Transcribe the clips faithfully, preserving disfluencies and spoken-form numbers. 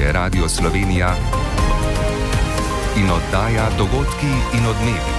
je Radio Slovenija in oddaja Dogodki in odmevi.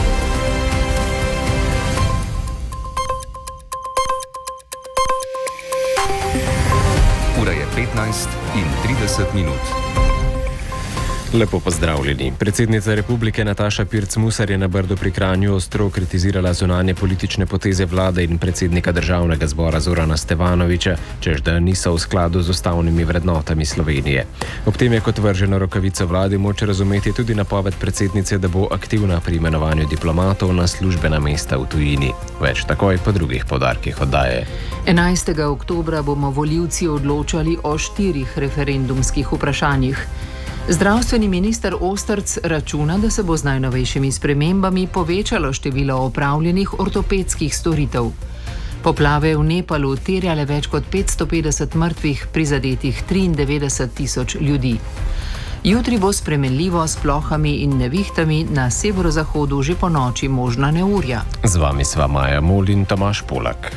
Ura je petnajst in trideset minut. Lepo pozdravljeni. Predsednica Republike Nataša Pirc Musar je na Brdu pri Kranju ostro kritizirala zunanje politične poteze vlade in predsednika Državnega zbora Zorana Stevanovića, češ da niso v skladu z ustavnimi vrednotami Slovenije. Ob tem je kot vrženo rokavico vladi moč razumeti tudi napoved predsednice, da bo aktivna pri imenovanju diplomatov na službena mesta v tujini. Več takoj po drugih poudarkih oddaje. enajstega oktobra bomo volivci odločali o štirih referendumskih vprašanjih. Zdravstveni minister Ostrc računa, da se bo z najnovejšimi spremembami povečalo število opravljenih ortopedskih storitev. Poplave v Nepalu terjale več kot petsto petdeset mrtvih, prizadetih triindevetdeset tisoč ljudi. Jutri bo spremenljivo s plohami in nevihtami, na severozahodu že po noči možna neurja. Z vami sva Maja Mol in Tomaž Polak.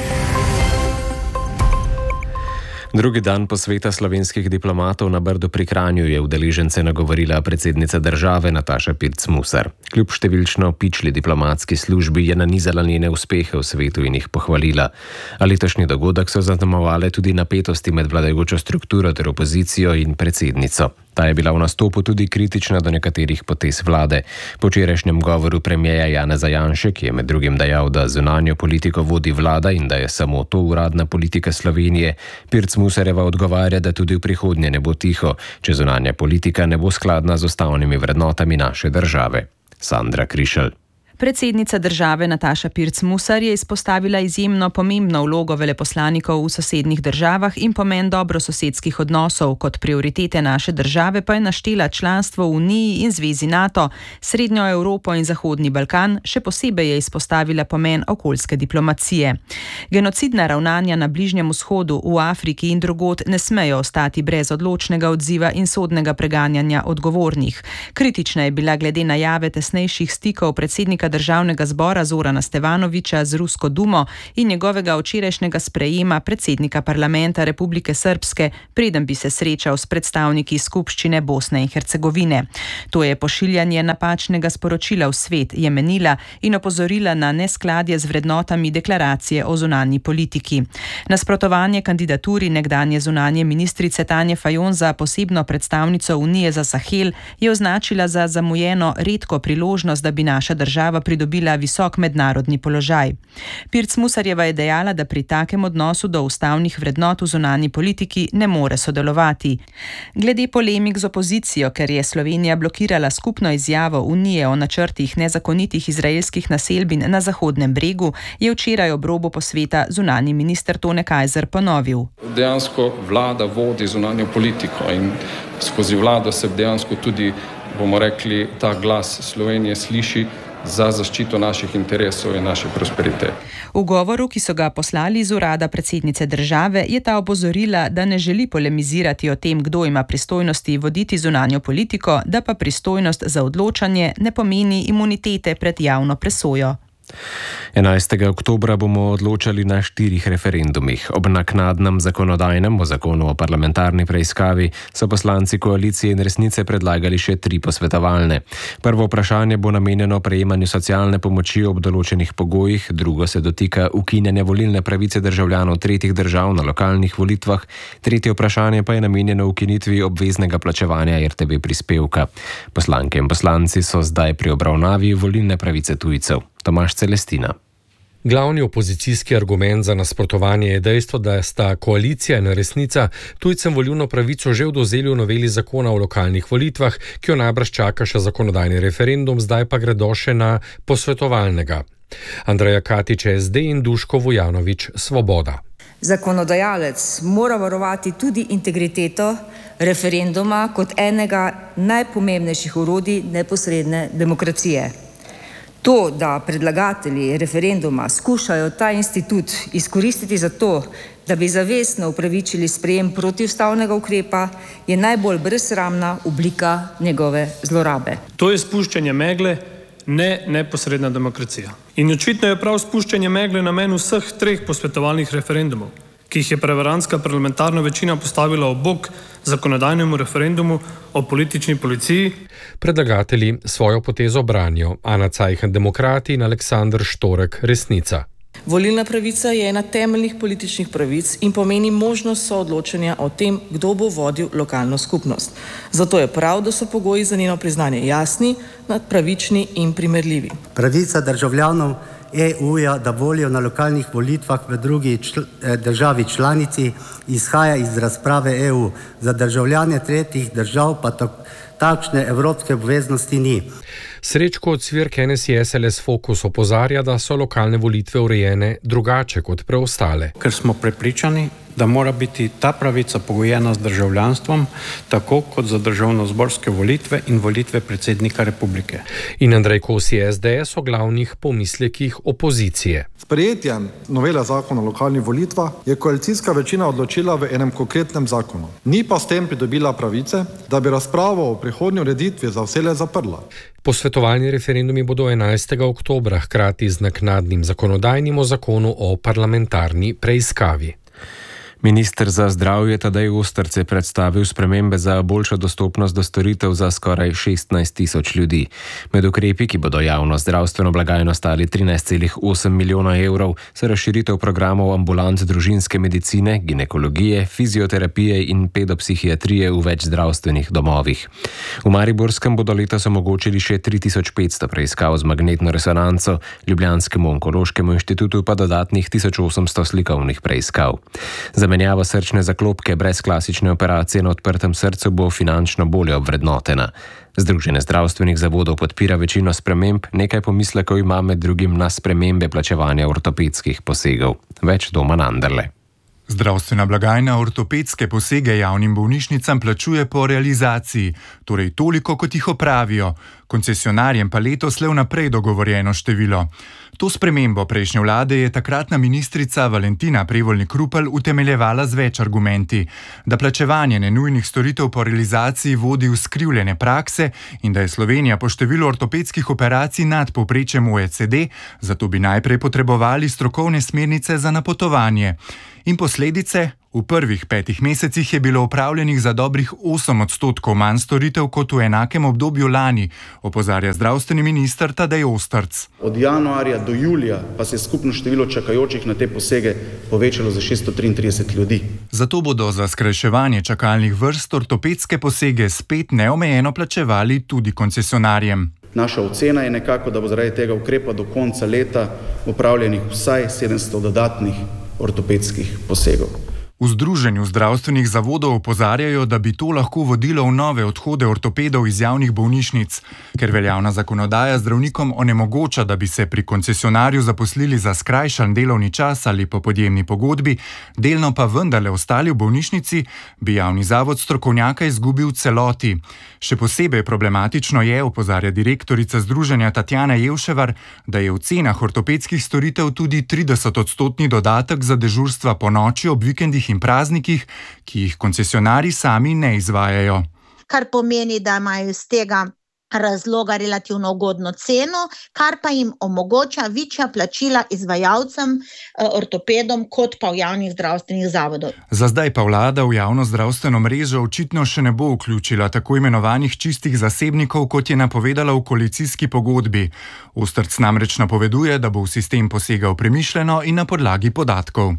Drugi dan posveta slovenskih diplomatov na Brdu pri Kranju je udeležence nagovorila predsednica države Nataša Pirc Musar. Kljub številčno pičli diplomatski službi je nanizala njene uspehe v svetu in jih pohvalila. A letošnji dogodek so zaznamovale tudi napetosti med vladajočo strukturo ter opozicijo in predsednico. Ta je bila v nastopu tudi kritična do nekaterih potez vlade. Po včerajšnjem govoru premierja Janeza Janše, ki je med drugim dejal, da zunanjo politiko vodi vlada in da je samo to uradna politika Slovenije, Pirc Musarjeva odgovarja, da tudi v prihodnje ne bo tiho, če zunanja politika ne bo skladna z ustavnimi vrednotami naše države. Sandra Krišelj. Predsednica države Nataša Pirc Musar je izpostavila izjemno pomembno vlogo veleposlanikov v sosednjih državah in pomen dobrososedskih odnosov. Kot prioritete naše države pa je naštela članstvo v Uniji in Zvezi NATO, Srednjo Evropo in Zahodni Balkan, še posebej je izpostavila pomen okoljske diplomacije. Genocidna ravnanja na Bližnjem vzhodu, v Afriki in drugod ne smejo ostati brez odločnega odziva in sodnega preganjanja odgovornih. Kritična je bila glede najave tesnejših stikov predsednika Državnega zbora Zorana Stevanovića z Rusko dumo in njegovega včerajšnjega sprejema predsednika parlamenta Republike Srpske, preden bi se srečal s predstavniki skupščine Bosne in Hercegovine. To je pošiljanje napačnega sporočila v svet, je menila in opozorila na neskladje z vrednotami deklaracije o zunanji politiki. Nasprotovanje kandidaturi nekdanje zunanje ministrice Tanje Fajon za posebno predstavnico Unije za Sahel je označila za zamujeno redko priložnost, da bi naša država pridobila visok mednarodni položaj. Pirc Musarjeva je dejala, da pri takem odnosu do ustavnih vrednot v zunanji politiki ne more sodelovati. Glede polemik z opozicijo, ker je Slovenija blokirala skupno izjavo Unije o načrtih nezakonitih izraelskih naselbin na Zahodnem bregu, je včeraj ob robu posveta zunanji minister Tone Kajzer ponovil. Dejansko vlada vodi zunanjo politiko in skozi vlado se dejansko tudi, bomo rekli, ta glas Slovenije sliši za zaščito naših interesov in naše prosperitete. V govoru, ki so ga poslali iz urada predsednice države, je ta opozorila, da ne želi polemizirati o tem, kdo ima pristojnosti voditi zunanjo politiko, da pa pristojnost za odločanje ne pomeni imunitete pred javno presojo. enajstega oktobra bomo odločali na štirih referendumih. Ob naknadnem zakonodajnem o zakonu o parlamentarni preiskavi so poslanci koalicije in Resnice predlagali še tri posvetovalne. Prvo vprašanje bo namenjeno prejemanju socialne pomoči ob določenih pogojih, drugo se dotika ukinjanja volilne pravice državljanov tretjih držav na lokalnih volitvah, tretje vprašanje pa je namenjeno ukinitvi obveznega plačevanja R T V prispevka. Poslanke in poslanci so zdaj pri obravnavi volilne pravice tujcev. Tomaž Celestina. Glavni opozicijski argument za nasprotovanje je dejstvo, da sta koalicija in Resnica tujcem volilno pravico že odvzeli v noveli zakona o lokalnih volitvah, ki jo najbrž čaka še zakonodajni referendum, zdaj pa gredo še na posvetovalnega. Andreja Katič S D in Duško Vujanović Svoboda. Zakonodajalec mora varovati tudi integriteto referenduma kot enega najpomembnejših orodij neposredne demokracije. To, da predlagatelji referenduma skušajo ta institut izkoristiti za to, da bi zavestno upravičili sprejem protiustavnega ukrepa, je najbolj brezsramna oblika njegove zlorabe. To je spuščanje megle, ne neposredna demokracija. In očitno je prav spuščanje megle namen vseh treh posvetovalnih referendumov. ki jih je prevarantska parlamentarna večina postavila ob bok zakonodajnemu referendumu o politični policiji. Predlagatelji svojo potezo branijo: Ana Cajhen, Demokrati, in Aleksandr Štorek, Resnica. Volilna pravica je ena temeljnih političnih pravic in pomeni možnost soodločanja o tem, kdo bo vodil lokalno skupnost. Zato je prav, da so pogoji za njeno priznanje jasni, pravični in primerljivi. Pravica državljanov E U-ja, da volijo na lokalnih volitvah v drugi čl državi članici, izhaja iz razprave E U. Za državljane tretjih držav pa takšne evropske obveznosti ni. Srečko Cvirk N S I S L S Focus opozarja, da so lokalne volitve urejene drugače kot preostale. Ker smo prepričani, da mora biti ta pravica pogojena z državljanstvom, tako kot za državnozborske volitve in volitve predsednika republike. In Andrej Kosi S D S o glavnih pomislekih opozicije. S sprejetjem novele zakona o lokalnih volitvah je koalicijska večina odločila v enem konkretnem zakonu. Ni pa s tem pridobila pravice, da bi razpravo o prihodnji ureditvi za vselej zaprla. Posvetovalni referendumi bodo enajstega oktobra, hkrati z naknadnim zakonodajnim o zakonu o parlamentarni preiskavi. Minister za zdravje Tadej Osterc je predstavil spremembe za boljšo dostopnost do storitev za skoraj šestnajst tisoč ljudi. Med ukrepi, ki bodo javno zdravstveno blagajno stali trinajst celih osem milijona evrov, so razširitev programov ambulant družinske medicine, ginekologije, fizioterapije in pedopsihiatrije v več zdravstvenih domovih. V Mariborskem bodo letos omogočili še tri tisoč petsto preiskav z magnetno resonanco, Ljubljanskemu onkološkemu inštitutu pa dodatnih tisoč osemsto slikovnih preiskav. Zamenjava srčne zaklopke brez klasične operacije na odprtem srcu bo finančno bolje obvrednotena. Združenje zdravstvenih zavodov podpira večino sprememb, nekaj pomislekov ima med drugim na spremembe plačevanja ortopedskih posegov. Več Doman Anderle. Zdravstvena blagajna ortopedske posege javnim bolnišnicam plačuje po realizaciji, torej toliko, kot jih opravijo. Koncesionarjem pa letos le vnaprej dogovorjeno število. To spremembo prejšnje vlade je takratna ministrica Valentina Prevolnik Rupel utemeljevala z več argumenti, da plačevanje nenujnih storitev po realizaciji vodi v skrivljene prakse in da je Slovenija po številu ortopedskih operacij nad povprečjem O E C D, zato bi najprej potrebovali strokovne smernice za napotovanje. In posledice? V prvih petih mesecih je bilo opravljenih za dobrih osem odstotkov manj storitev kot v enakem obdobju lani, opozarja zdravstveni minister Tadej Osterc. Od januarja do julija pa se je skupno število čakajočih na te posege povečalo za šeststo triintrideset ljudi. Zato bodo za skrajševanje čakalnih vrst ortopedske posege spet neomejeno plačevali tudi koncesionarjem. Naša ocena je nekako, da bo zaradi tega ukrepa do konca leta opravljenih vsaj sedemsto dodatnih ortopedskih posegov. V Združenju zdravstvenih zavodov opozarjajo, da bi to lahko vodilo v nove odhode ortopedov iz javnih bolnišnic, ker veljavna zakonodaja zdravnikom onemogoča, da bi se pri koncesionarju zaposlili za skrajšan delovni čas ali po podjemni pogodbi, delno pa vendarle ostali v bolnišnici, bi javni zavod strokovnjaka izgubil v celoti. Še posebej problematično je, opozarja direktorica združenja Tatjana Jevševar, da je v cenah ortopedskih storitev tudi tridesetodstotni dodatek za dežurstva po noči ob vikendih in praznikih, ki jih koncesionarji sami ne izvajajo. Kar pomeni, da imajo iz tega razloga relativno ugodno ceno, kar pa jim omogoča večja plačila izvajalcem, ortopedom, kot pa v javnih zdravstvenih zavodov. Za zdaj pa vlada v javno zdravstveno mrežo očitno še ne bo vključila tako imenovanih čistih zasebnikov, kot je napovedala v koalicijski pogodbi. Osterc namreč napoveduje, da bo v sistem posegal premišljeno in na podlagi podatkov.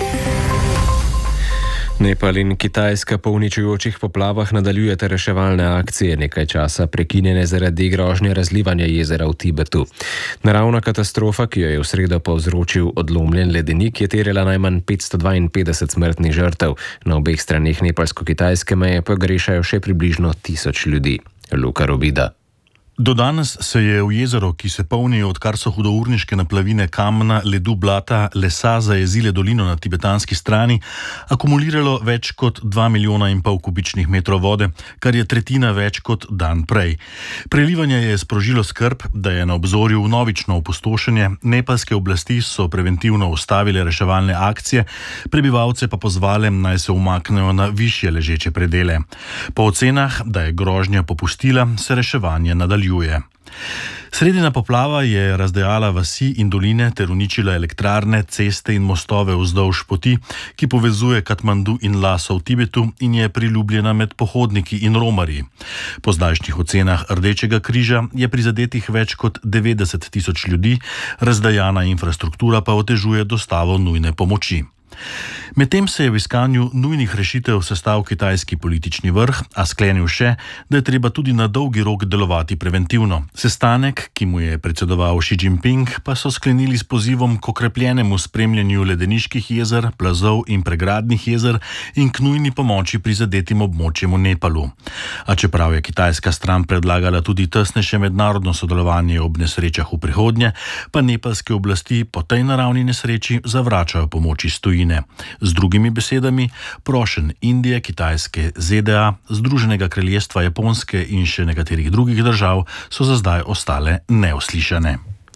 Nepal in Kitajska po uničujočih poplavah nadaljujete reševalne akcije, nekaj časa prekinjene zaradi grožnje razlivanja jezera v Tibetu. Naravna katastrofa, ki jo je v sredo povzročil odlomljen ledenik, je terjala najmanj petsto dvainpetdeset smrtnih žrtev. Na obeh straneh nepalsko-kitajske meje pa grešajo še približno tisoč ljudi. Luka Robida. Do danes se je v jezero, ki se polni, odkar so hudourniške naplavine kamna, ledu, blata, lesa zajezile dolino na tibetanski strani, akumuliralo več kot dva milijona in pol kubičnih metrov vode, kar je tretjina več kot dan prej. Prelivanje je sprožilo skrb, da je na obzorju vnovično opustošenje. Nepalske oblasti so preventivno ustavile reševalne akcije, prebivalce pa pozvale, naj se umaknejo na višje ležeče predele. Po ocenah, da je grožnja popustila, se reševanje nadaljuje. Sredina poplava je razdejala vasi in doline ter uničila elektrarne, ceste in mostove vzdolž poti, ki povezuje Katmandu in Laso v Tibetu in je priljubljena med pohodniki in romarji. Po zdajšnjih ocenah Rdečega križa je prizadetih več kot devetdeset tisoč ljudi, razdejana infrastruktura pa otežuje dostavo nujne pomoči. Medtem se je v iskanju nujnih rešitev sestal kitajski politični vrh, a sklenil še, da je treba tudi na dolgi rok delovati preventivno. Sestanek, ki mu je predsedoval Xi Jinping, pa so sklenili s pozivom k okrepljenemu spremljanju ledeniških jezer, plazov in pregradnih jezer in k nujni pomoči prizadetim območjem v Nepalu. A čeprav je kitajska stran predlagala tudi tesnejše mednarodno sodelovanje ob nesrečah v prihodnje, pa nepalske oblasti po tej naravni nesreči zavračajo pomoč iz tujine. Z drugimi besedami, prošenj Indije, Kitajske, Z D A, Združenega kraljestva Japonske in še nekaterih drugih držav so za zdaj ostale neuslišane.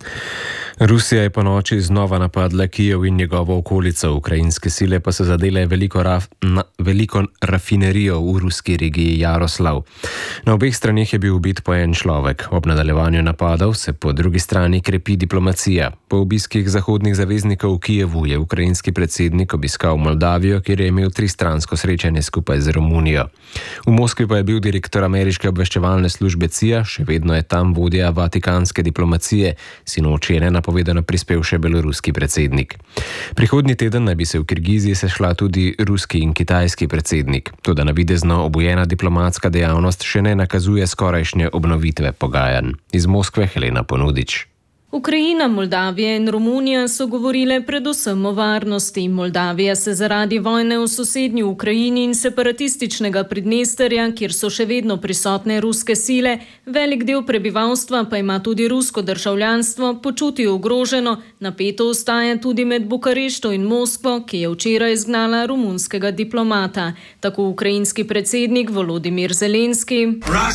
Rusija je po noči znova napadla Kijev in njegovo okolico, ukrajinske sile pa so zadele veliko, raf, na, veliko rafinerijo v ruski regiji Jaroslav. Na obeh straneh je bil ubit po en človek. Ob nadaljevanju napadov se po drugi strani krepi diplomacija. Po obiskih zahodnih zaveznikov v Kijevu je ukrajinski predsednik obiskal Moldavijo, kjer je imel tristransko srečanje skupaj z Romunijo. V Moskvi pa je bil direktor ameriške obveščevalne službe C I A, še vedno je tam vodja vatikanske diplomacije, sinoči je ne povedano prispel še beloruski predsednik. Prihodnji teden naj bi se v Kirgiziji sešla tudi ruski in kitajski predsednik. Toda navidezno obujena diplomatska dejavnost še ne nakazuje skorajšnje obnovitve pogajanj. Iz Moskve Helena Ponudič. Ukrajina, Moldavija in Romunija so govorile predvsem o varnosti. Moldavija se zaradi vojne v sosednji Ukrajini in separatističnega Pridnesterja, kjer so še vedno prisotne ruske sile, velik del prebivalstva pa ima tudi rusko državljanstvo, počuti ogroženo, napeto ostaja tudi med Bukarešto in Moskvo, ki je včeraj izgnala romunskega diplomata. Tako ukrajinski predsednik Volodimir Zelenski.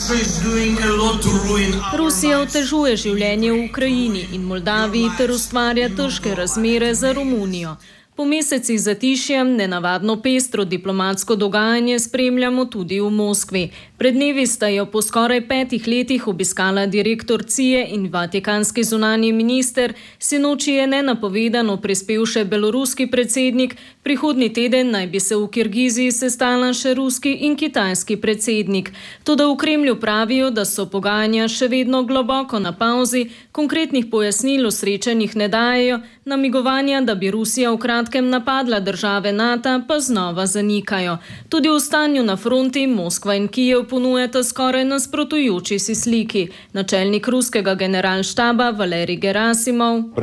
Rusija otežuje življenje v Ukrajini in Moldaviji ter ustvarja težke razmere za Romunijo. Po mesecih zatišja nenavadno pestro diplomatsko dogajanje spremljamo tudi v Moskvi. Pred dnevi sta jo po skoraj petih letih obiskala direktor C I A in vatikanski zunanji minister, sinoči je nenapovedano prispel še beloruski predsednik, prihodnji teden naj bi se v Kirgiziji sestala še ruski in kitajski predsednik. Toda v Kremlju pravijo, da so pogajanja še vedno globoko na pauzi, konkretnih pojasnil o srečanjih ne dajejo, namigovanja, da bi Rusija v kratkem napadla države NATO, pa znova zanikajo. Tudi v stanju na fronti Moskva in Kijev ponujata skoraj nasprotujoči si sliki. Načelnik ruskega generalštaba Valerij Gerasimov.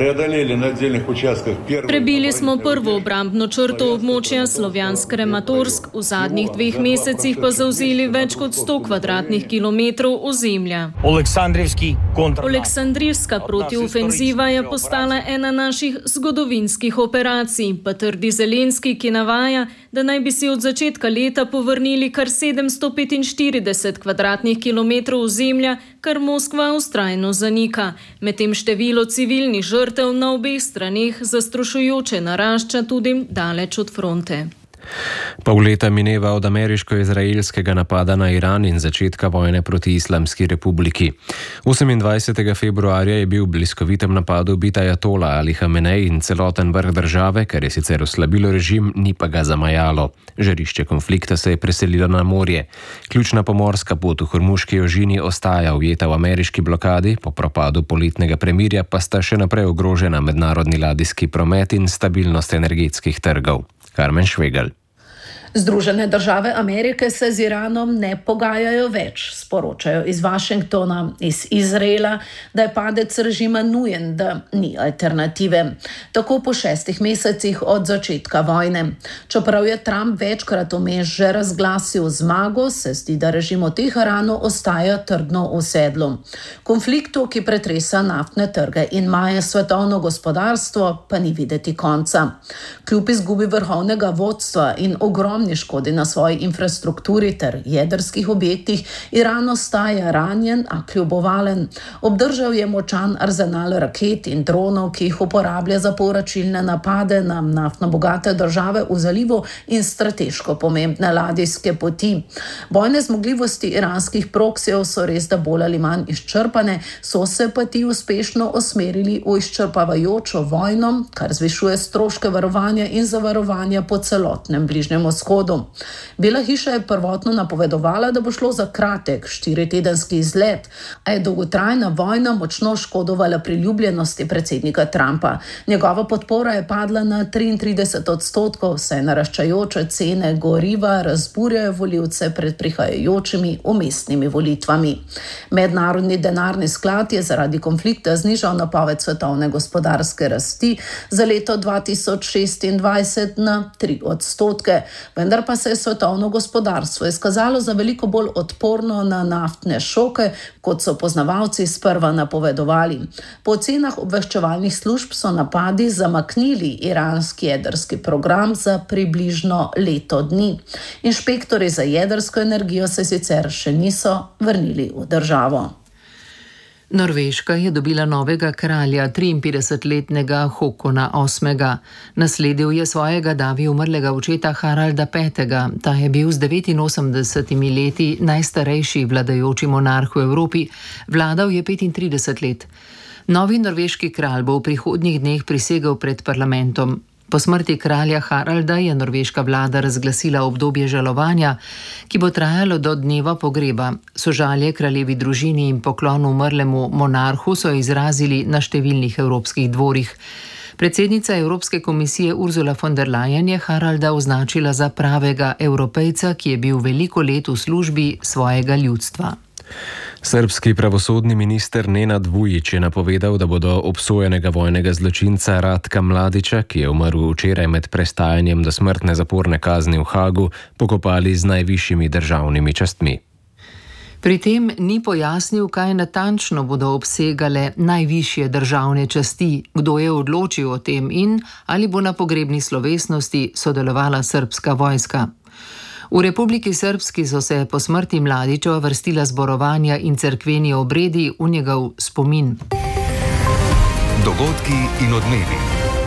Prebili smo prvo obrambno črto območja Slovjansk-Krematorsk, v zadnjih dveh mesecih pa zavzeli več kot sto kvadratnih kilometrov ozemlja. Aleksandrijska protiofenziva je postala ena naših zgodovinskih operacij, pa trdi Zelenski, ki navaja, da naj bi si od začetka leta povrnili kar sedemsto petinštirideset kvadratnih kilometrov ozemlja, kar Moskva vztrajno zanika. Medtem število civilnih žrtev na obeh straneh zastrašujoče narašča tudi daleč od fronte. Pol leta mineva od ameriško-izraelskega napada na Iran in začetka vojne proti Islamski republiki. osemindvajsetega februarja je bil v bliskovitem napadu ubit ajatola Ali Hamenej in celoten vrh države, kar je sicer oslabilo režim, ni pa ga zamajalo. Žarišče konflikta se je preselilo na morje. Ključna pomorska pot v Hormuški ožini ostaja ujeta v ameriški blokadi, po propadu poletnega premirja pa sta še naprej ogrožena mednarodni ladijski promet in stabilnost energetskih trgov. Karmen Švegelj. Združene države Amerike se z Iranom ne pogajajo več, sporočajo iz Washingtona, iz Izraela, da je padec režima nujen, da ni alternative. Tako po šestih mesecih od začetka vojne. Čeprav je Trump večkrat vmes že razglasil zmago, se zdi, da režim v Teheranu ostaja trdno v sedlu. Konfliktu, ki pretresa naftne trge in maje svetovno gospodarstvo, pa ni videti konca. Kljub izgubi vrhovnega vodstva in ogromnega ogromni škodi na svoji infrastrukturi ter jedrskih objektih, Iran ostaja ranjen, a kljubovalen. Obdržal je močan arzenal raket in dronov, ki jih uporablja za povračilne napade na naftno bogate države v zalivu in strateško pomembne ladijske poti. Bojne zmogljivosti iranskih proksijev so res da bolj ali manj izčrpane, so se pa ti uspešno osmerili v izčrpavajočo vojno, kar zvišuje stroške varovanja in zavarovanja po celotnem Bližnjem vzhodu. Bela hiša je prvotno napovedovala, da bo šlo za kratek štiritedenski izlet, a je dolgotrajna vojna močno škodovala priljubljenosti predsednika Trumpa. Njegova podpora je padla na triintrideset odstotkov, saj naraščajoče cene goriva razburjajo volivce pred prihajajočimi umestnimi volitvami. Mednarodni denarni sklad je zaradi konflikta znižal napoved svetovne gospodarske rasti za leto dva tisoč šestindvajset na tri odstotke, vendar pa se je svetovno gospodarstvo izkazalo za veliko bolj odporno na naftne šoke, kot so poznavalci sprva napovedovali. Po ocenah obveščevalnih služb so napadi zamaknili iranski jedrski program za približno leto dni. Inšpektori za jedrsko energijo se sicer še niso vrnili v državo. Norveška je dobila novega kralja, triinpetdesetletnega Håkona osmega. Nasledil je svojega davi umrlega očeta Haralda petega. Ta je bil z devetinosemdesetimi leti najstarejši vladajoči monarh v Evropi. Vladal je petintrideset let. Novi norveški kralj bo v prihodnjih dneh prisegel pred parlamentom. Po smrti kralja Haralda je norveška vlada razglasila obdobje žalovanja, ki bo trajalo do dneva pogreba. Sožalje kraljevi družini in poklon umrlemu monarhu so izrazili na številnih evropskih dvorih. Predsednica Evropske komisije Ursula von der Leyen je Haralda označila za pravega Evropejca, ki je bil veliko let v službi svojega ljudstva. Srbski pravosodni minister Nenad Vujić je napovedal, da bodo obsojenega vojnega zločinca Ratka Mladića, ki je umrl včeraj med prestajanjem do smrtne zaporne kazni v Hagu, pokopali z najvišjimi državnimi častmi. Pri tem ni pojasnil, kaj natančno bodo obsegale najvišje državne časti, kdo je odločil o tem in ali bo na pogrebni slovesnosti sodelovala srbska vojska. V Republiki Srbski so se po smrti Mladića vrstila zborovanja in cerkveni obredi v njegov spomin. Dogodki in odmevi.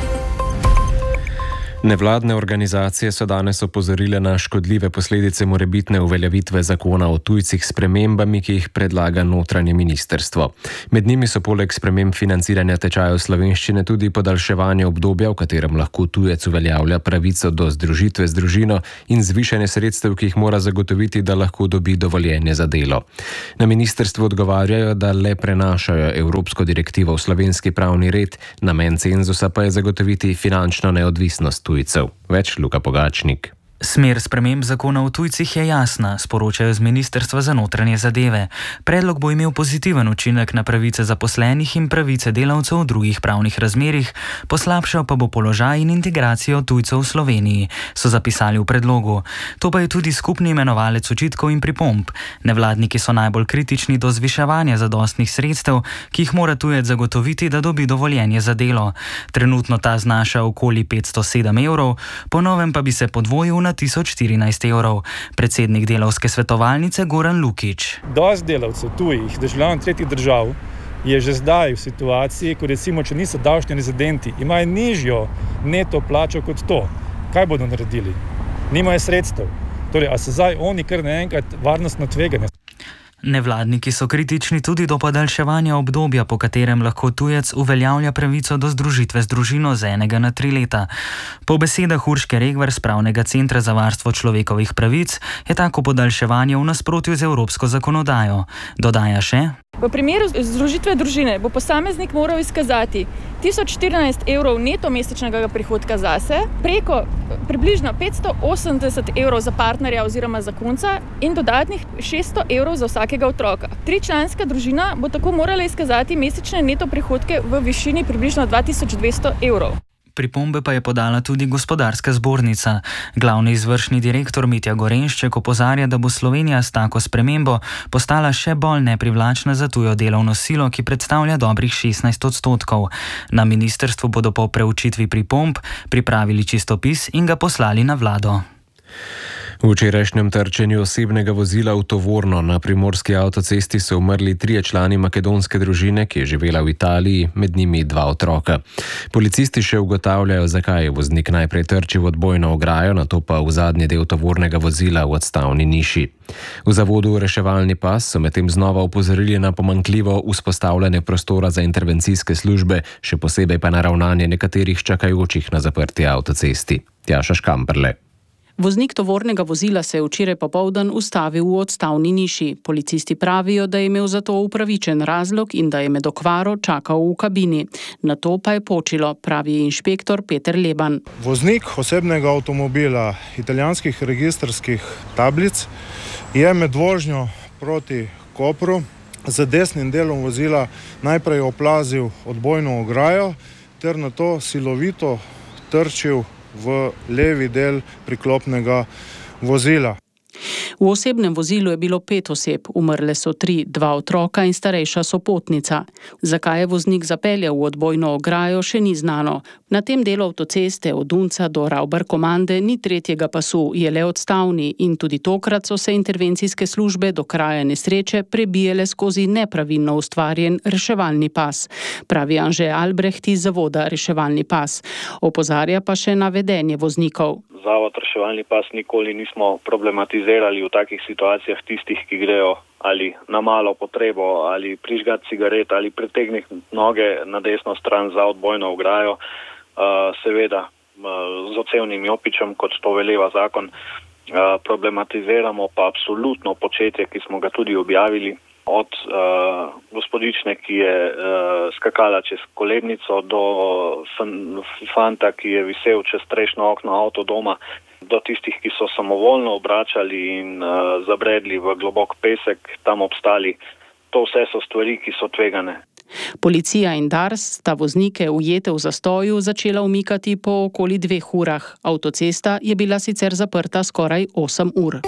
Nevladne organizacije so danes opozorile na škodljive posledice morebitne uveljavitve zakona o tujcih s spremembami, ki jih predlaga notranje ministrstvo. Med njimi so poleg sprememb financiranja tečajev slovenščine tudi podaljševanje obdobja, v katerem lahko tujec uveljavlja pravico do združitve z družino in zvišanje sredstev, ki jih mora zagotoviti, da lahko dobi dovoljenje za delo. Na ministrstvu odgovarjajo, da le prenašajo evropsko direktivo v slovenski pravni red, namen cenzusa pa je zagotoviti finančno neodvisnost tujcev. Več Luka Pogačnik. Smer sprememb zakona o tujcih je jasna, sporočajo z Ministrstva za notranje zadeve. Predlog bo imel pozitiven učinek na pravice zaposlenih in pravice delavcev v drugih pravnih razmerih, poslabšal pa bo položaj in integracijo tujcev v Sloveniji, so zapisali v predlogu. To pa je tudi skupni imenovalec očitkov in pripomb. Nevladniki so najbolj kritični do zviševanja zadostnih sredstev, ki jih mora tujec zagotoviti, da dobi dovoljenje za delo. Trenutno ta znaša okoli petsto sedem evrov, po novem pa bi se podvojil na tisoč štirinajst evrov. Predsednik delavske svetovalnice Goran Lukič. Dosti delavcev tujih, državljanov tretjih držav, je že zdaj v situaciji, ko recimo, če niso davčni rezidenti, imajo nižjo neto plačo kot to. Kaj bodo naredili? Nimajo sredstev. Torej, a so zdaj oni kar naenkrat varnostno tvegani? Nevladniki so kritični tudi do podaljševanja obdobja, po katerem lahko tujec uveljavlja pravico do združitve z družino z enega na tri leta. Po besedah Urške Regvar z Pravnega centra za varstvo človekovih pravic je tako podaljševanje v nasprotju z evropsko zakonodajo. Dodaja še: V primeru združitve družine bo posameznik moral izkazati tisoč štirinajst evrov neto mesečnega prihodka zase, preko približno petsto osemdeset evrov za partnerja oziroma zakonca in dodatnih šeststo evrov za vsakega otroka. Tričlanska družina bo tako morala izkazati mesečne neto prihodke v višini približno dva tisoč dvesto evrov. Pripombe pa je podala tudi gospodarska zbornica. Glavni izvršni direktor Mitja Gorenšček opozarja, da bo Slovenija s tako spremembo postala še bolj neprivlačna za tujo delovno silo, ki predstavlja dobrih šestnajst odstotkov. Na ministrstvu bodo po preučitvi pripomb pripravili čistopis in ga poslali na vlado. V včerajšnjem trčenju osebnega vozila v tovorno na primorski avtocesti so umrli trije člani makedonske družine, ki je živela v Italiji, med njimi dva otroka. Policisti še ugotavljajo, zakaj je voznik najprej trčil v odbojno ograjo, nato pa v zadnji del tovornega vozila v odstavni niši. V zavodu Reševalni pas so medtem znova opozorili na pomanjkljivo vzpostavljanje prostora za intervencijske službe, še posebej pa na ravnanje nekaterih čakajočih na zaprti avtocesti. Tjaša Škamperle. Voznik tovornega vozila se je včeraj popoldan ustavil v odstavni niši. Policisti pravijo, da je imel za to upravičen razlog in da je med okvaro čakal v kabini. Na to pa je počilo, pravi inšpektor Peter Leban. Voznik osebnega avtomobila italijanskih registrskih tablic je med vožnjo proti Kopru z desnim delom vozila najprej oplazil odbojno ograjo ter nato silovito trčil v levi del priklopnega vozila. V osebnem vozilu je bilo pet oseb, umrle so tri, dva otroka in starejša sopotnica. Zakaj je voznik zapeljal v odbojno ograjo, še ni znano. Na tem delu avtoceste od Unca do Ravbar-Komande ni tretjega pasu, je le odstavni in tudi tokrat so se intervencijske službe do kraja nesreče prebijele skozi nepravilno ustvarjen reševalni pas, pravi Anže Albrecht iz zavoda Reševalni pas. Opozarja pa še na vedenje voznikov. Zavod Reševalni pas nikoli nismo problematizirali v takih situacijah tistih, ki grejo ali na malo potrebo, ali prižgati cigaret, ali pretegniti noge na desno stran za odbojno ograjo, uh, seveda uh, z odsevnim jopičem, kot to veleva zakon, uh, problematiziramo pa absolutno početje, ki smo ga tudi objavili, od uh, gospodične, ki je uh, skakala čez kolebnico, do fanta, ki je visel čez strešno okno avtodoma, do tistih, ki so samovoljno obračali in uh, zabredli v globok pesek, tam obstali. To vse so stvari, ki so tvegane. Policija in Dars sta voznike ujete v zastoju začela umikati po okoli dveh urah. Avtocesta je bila sicer zaprta skoraj osem ur.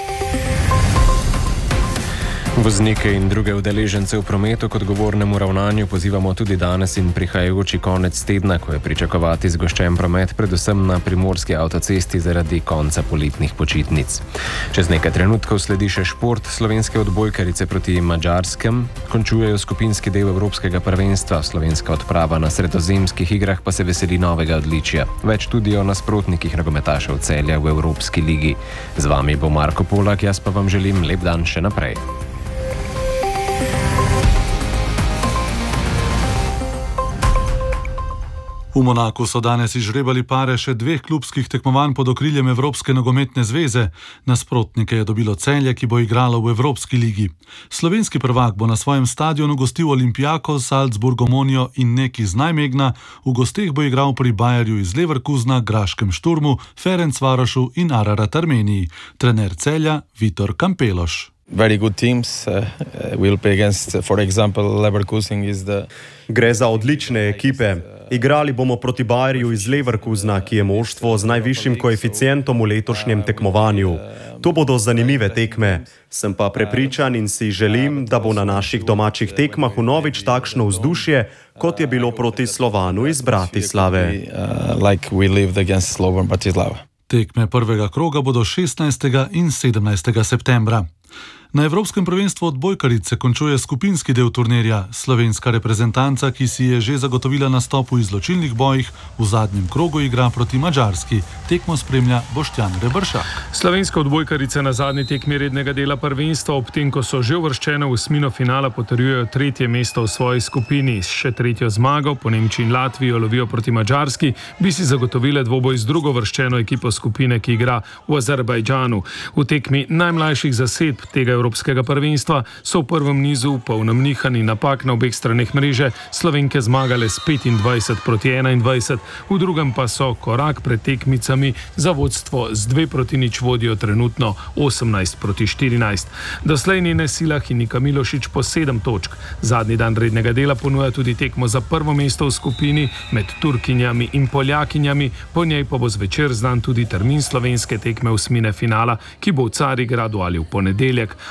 Voznike in druge udeležence v prometu k odgovornemu ravnanju pozivamo tudi danes in prihajajoči konec tedna, ko je pričakovati zgoščen promet, predvsem na primorski avtocesti zaradi konca poletnih počitnic. Čez nekaj trenutkov sledi še šport. Slovenske odbojkarice proti Madžarskem končujejo skupinski del Evropskega prvenstva. Slovenska odprava na sredozemskih igrah pa se veseli novega odličja. Več tudi o nasprotnikih nogometašev Celja v Evropski ligi. Z vami bo Marko Polak, jaz pa vam želim lep dan še naprej. V Monaku so danes izžrebali pare še dveh klubskih tekmovanj pod okriljem Evropske nogometne zveze. Nasprotnike je dobilo Celje, ki bo igralo v Evropski ligi. Slovenski prvak bo na svojem stadionu gostil Olympiakos, Salzburg, Omonio in Neki z Najmegna, v gosteh bo igral pri Bayerju iz Leverkusna, Graškem Šturmu, Ferencvarošu in Ararat Armeniji. Trener Celja Vitor Kampeloš. Very good teams. Uh, we'll play against, for example, Leverkusen is the... Gre za odlične ekipe. Igrali bomo proti Bayerju iz Leverkusna, ki je moštvo z najvišjim koeficientom v letošnjem tekmovanju. To bodo zanimive tekme. Sem pa prepričan in si želim, da bo na naših domačih tekmah vnovič takšno vzdušje, kot je bilo proti Slovanu iz Bratislave. Uh, like we lived against Slovan Bratislava. Tekme prvega kroga bodo šestnajstega in sedemnajstega septembra. Na Evropskem prvenstvu odbojkaric se končuje skupinski del turnirja. Slovenska reprezentanca, ki si je že zagotovila nastop v izločilnih bojih, v zadnjem krogu igra proti Madžarski. Tekmo spremlja Boštjan Rebršak. Slovenska odbojkarica na zadnji tekmi rednega dela prvenstva, ob tem, ko so že uvrščene v osmino finala, potrjujejo tretje mesto v svoji skupini. Še tretjo zmago, po Nemčiji in Latviji lovijo proti Madžarski, bi si zagotovile dvoboj z drugo uvrščeno ekipo skupine, ki igra v Azerbajdžanu. V tekmi najmlajših zasedb tega Evropskega prvenstva so v prvem nizu v polnem nihanj in napak na obeh straneh mreže Slovenke zmagale s petindvajset proti enaindvajset, v drugem pa so korak pred tekmicami za vodstvo z dve proti nič vodijo trenutno osemnajst proti štirinajst. Doslej njene Silah in Nika Milošič po sedem točk. Zadnji dan rednega dela ponuja tudi tekmo za prvo mesto v skupini med Turkinjami in Poljakinjami, po njej pa bo zvečer znan tudi termin slovenske tekme osmine finala, ki bo v Carigradu ali v ponedeljek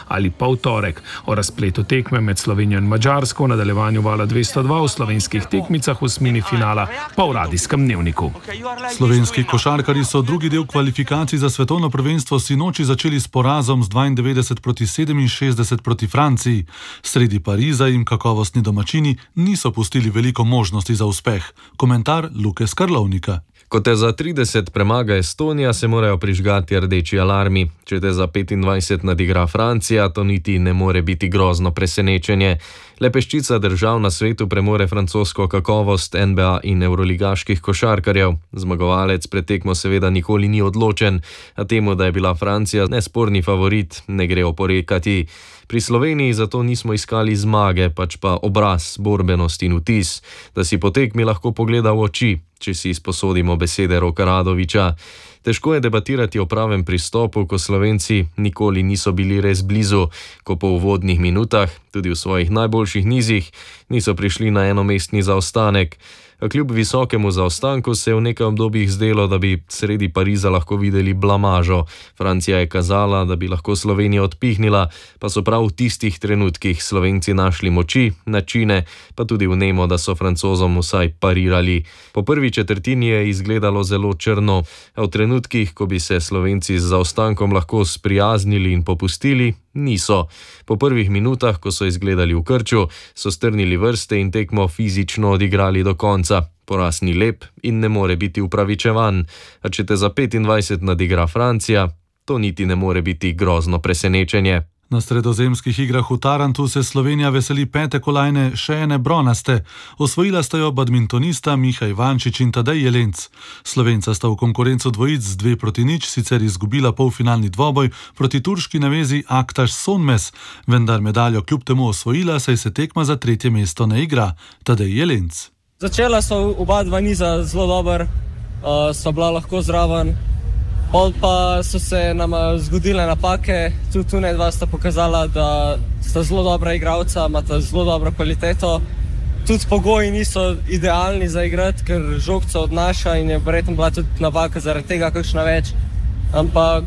ali pa v torek. O razpletu tekme med Slovenijo in Madžarsko v nadaljevanju vala dvesto dva v slovenskih tekmicah v osmini finala pa v radijskem dnevniku. Slovenski košarkarji so drugi del kvalifikacij za svetovno prvenstvo sinoči začeli s porazom z dvaindevetdeset proti sedeminšestdeset proti Franciji. Sredi Pariza jim kakovostni domačini niso pustili veliko možnosti za uspeh. Komentar Luke Skarlovnika. Ko te za trideset premaga Estonija, se morajo prižgati rdeči alarmi. Če te za petindvajset nadigra Francija, to niti ne more biti grozno presenečenje. Le peščica držav na svetu premore francosko kakovost N B A in evroligaških košarkarjev. Zmagovalec pred tekmo seveda nikoli ni odločen, a temu, da je bila Francija nesporni favorit, ne gre oporekati. Pri Sloveniji zato nismo iskali zmage, pač pa obraz, borbenost in vtis, da si po tekmi lahko pogleda v oči, če si izposodimo besede Roka Radoviča. Težko je debatirati o pravem pristopu, ko Slovenci nikoli niso bili res blizu, ko po uvodnih minutah, tudi v svojih najboljših nizih, niso prišli na enomestni zaostanek. A kljub visokemu zaostanku se je v nekaj obdobjih zdelo, da bi sredi Pariza lahko videli blamažo. Francija je kazala, da bi lahko Slovenijo odpihnila, pa so prav v tistih trenutkih Slovenci našli moči, načine, pa tudi vnemo, da so Francozom vsaj parirali. Po prvi četrtini je izgledalo zelo črno, a v trenutkih, ko bi se Slovenci z zaostankom lahko sprijaznili in popustili, niso. Po prvih minutah, ko so izgledali v krču, so strnili vrste in tekmo fizično odigrali do konca. Poraz ni lep in ne more biti upravičevan, a če te za petindvajset nadigra Francija, to niti ne more biti grozno presenečenje. Na sredozemskih igrah v Tarantu se Slovenija veseli pete kolajne, še ene bronaste. Osvojila sta jo badmintonista Miha Ivančič in Tadej Jelenc. Slovenca sta v konkurencu dvojic z dve proti nič sicer izgubila polfinalni dvoboj proti turški navezi Aktaš Sonmes, vendar medaljo kljub temu osvojila, saj se tekma za tretje mesto ne igra. Tadej Jelenc. Začela so oba dva niza zelo dober, uh, so bila lahko zraven. Pol pa so se nam zgodile napake, tudi tu ne dva sta pokazala, da sta zelo dobra igralca, imata zelo dobro kvaliteto. Tudi pogoji niso idealni za igrati, ker žogca odnaša in je verjetno bila tudi napaka zaradi tega kakšna več. Ampak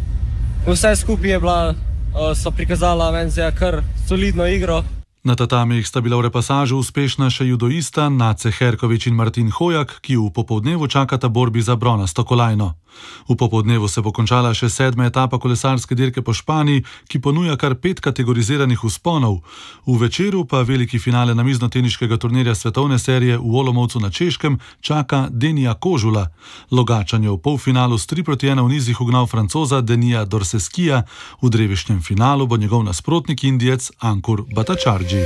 vse skupaj je bila, so prikazala meni zdaj kar solidno igro. Na tatamih sta bila v repasažu uspešna še judoista Nace Herkovič in Martin Hojak, ki v popoldnevu čakata borbi za bronasto kolajno. V popoldnevu se bo končala še sedma etapa kolesarske dirke po Španiji, ki ponuja kar pet kategoriziranih vzponov. V večeru pa veliki finale namiznoteniškega turnirja svetovne serije v Olomovcu na Češkem čaka Denija Kožula. Logačan je v polfinalu s tri proti ena v nizih ugnal Francoza Denija Dorseskija, v drevišnjem finalu bo njegov nasprotnik Indijec Ankur Bhattacharjee.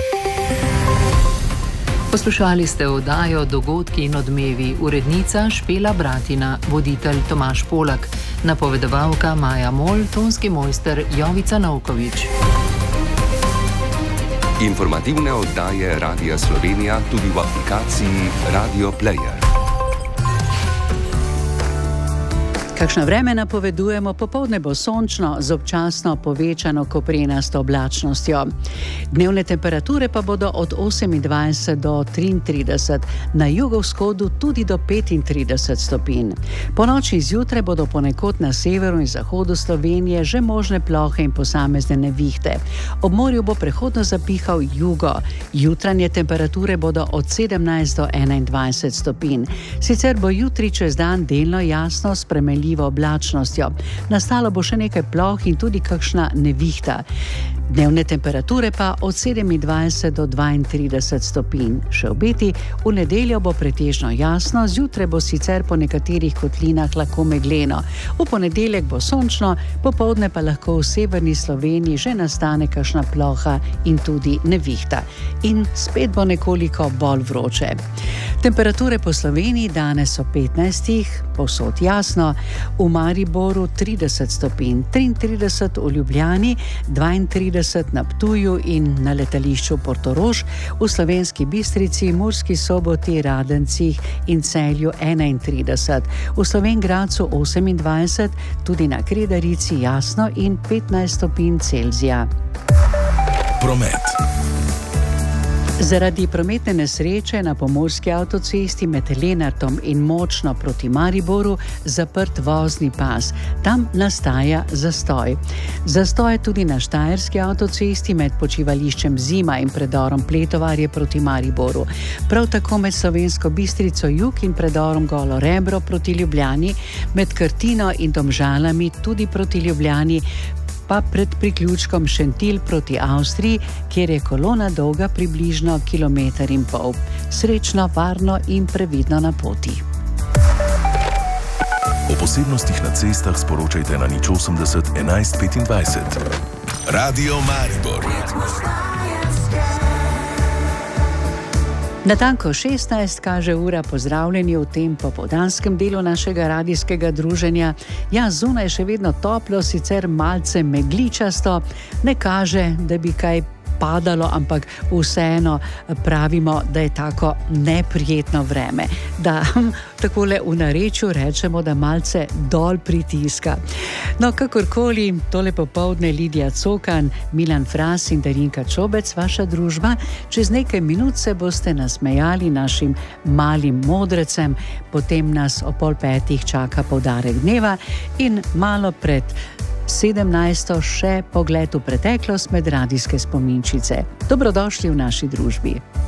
Poslušali ste oddajo Dogodki in odmevi, urednica Špela Bratina, voditelj Tomaž Polak, napovedovalka Maja Mol, tonski mojster Jovica Novkovič. Informativne oddaje Radia Slovenija tudi v aplikaciji Radio Player. Kakšno vreme napovedujemo, popoldne bo sončno z občasno povečano koprenasto oblačnostjo. Dnevne temperature pa bodo od osemindvajset do triintrideset, na jugovzhodu tudi do petintrideset stopinj. Po noči zjutraj bodo ponekod na severu in zahodu Slovenije že možne plohe in posamezne nevihte. Ob morju bo prehodno zapihal jugo. Jutranje temperature bodo od sedemnajst do enaindvajset stopinj. Sicer bo jutri čez dan delno jasno spremenljivo oblačnostjo. Nastalo bo še nekaj ploh in tudi kakšna nevihta. Dnevne temperature pa od sedemindvajset do dvaintrideset stopinj. Še obeti, v nedeljo bo pretežno jasno, zjutraj bo sicer po nekaterih kotlinah lahko megleno. V ponedeljek bo sončno, popoldne pa lahko v severni Sloveniji že nastane kakšna ploha in tudi nevihta. In spet bo nekoliko bolj vroče. Temperature po Sloveniji danes so petnajst, povsod jasno, v Mariboru trideset stopinj, triintrideset v Ljubljani, dvaintrideset na Ptuju in na letališču Portorož, v Slovenski Bistrici, Murski Soboti, Radencih in Celju enaintrideset, v Slovenj Gradcu osemindvajset, tudi na Kredarici jasno in petnajst stopinj Celzija. Promet. Zaradi prometne nesreče na pomorski avtocesti med Lenartom in Močno proti Mariboru zaprt vozni pas. Tam nastaja zastoj. Zastoj je tudi na štajerski avtocesti med počivališčem Zima in predorom Pletovarje proti Mariboru. Prav tako med Slovensko Bistrico jug in predorom Golo Rebro proti Ljubljani, med Krtino in Domžalami tudi proti Ljubljani, pa pred priključkom Šentilj proti Avstriji, kjer je kolona dolga približno kilometer in pol. Srečno, varno in previdno na poti. O posebnostih na cestah sporočajte na nič osemdeset enajst petindvajset. Radio Maribor. Natanko šestnajst kaže ura. Pozdravljeni v tem popoldanskem delu našega radijskega druženja. Ja, zunaj še vedno toplo, sicer malce megličasto, ne kaže, da bi kaj padalo, ampak vseeno pravimo, da je tako neprijetno vreme. Da takole v narečju rečemo, da malce dol pritiska. No, kakorkoli, tole popoldne Lidija Cokan, Milan Fras in Darinka Čobec, vaša družba. Čez nekaj minut se boste nasmejali našim malim modrecem, potem nas o pol petih čaka poudarek dneva in malo pred sedemnajsto še pogled v preteklost med radijske spominčice. Dobrodošli v naši družbi.